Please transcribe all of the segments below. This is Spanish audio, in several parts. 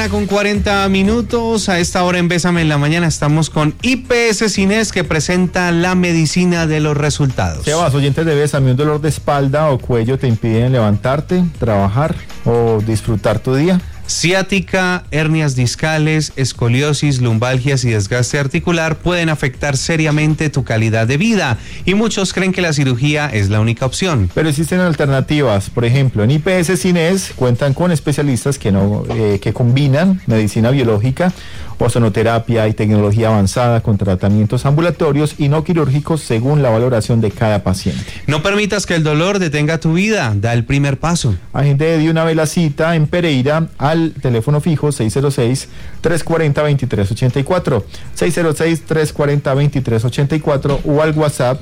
Con 40 minutos, a esta hora en Bésame en la Mañana estamos con IPS Cines, que presenta la medicina de los resultados. Sebas, oyentes de Bésame, ¿un dolor de espalda o cuello te impiden levantarte, trabajar o disfrutar tu día? Ciática, hernias discales, escoliosis, lumbalgias y desgaste articular pueden afectar seriamente tu calidad de vida y muchos creen que la cirugía es la única opción. Pero existen alternativas. Por ejemplo, en IPS Cines cuentan con especialistas que combinan medicina biológica, ozonoterapia y tecnología avanzada con tratamientos ambulatorios y no quirúrgicos según la valoración de cada paciente. No permitas que el dolor detenga tu vida, da el primer paso. Agende de una vez la cita en Pereira al teléfono fijo 606-340-2384, 606-340-2384 o al WhatsApp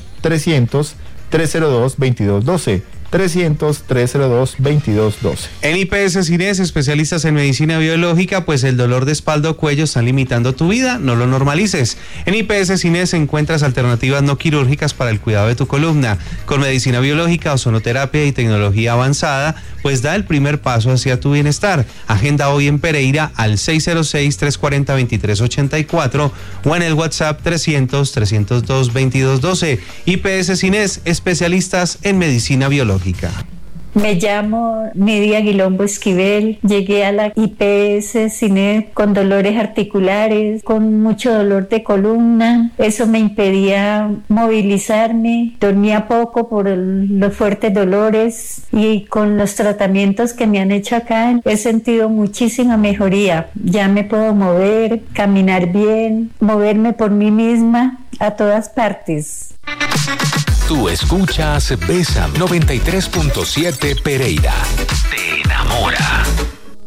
300-302-2212. 300-302-2212. En IPS Cines, especialistas en medicina biológica, pues el dolor de espalda o cuello está limitando tu vida, no lo normalices. En IPS Cines encuentras alternativas no quirúrgicas para el cuidado de tu columna. Con medicina biológica, ozonoterapia y tecnología avanzada, pues da el primer paso hacia tu bienestar. Agenda hoy en Pereira al 606-340-2384 o en el WhatsApp 300-302-2212. IPS Cines, especialistas en medicina biológica. Me llamo Nidia Guilombo Esquivel, llegué a la IPS Cines con dolores articulares, con mucho dolor de columna, eso me impedía movilizarme, dormía poco por los fuertes dolores y con los tratamientos que me han hecho acá he sentido muchísima mejoría, ya me puedo mover, caminar bien, moverme por mí misma a todas partes. Tú escuchas Bésame 93.7 Pereira. Te enamora.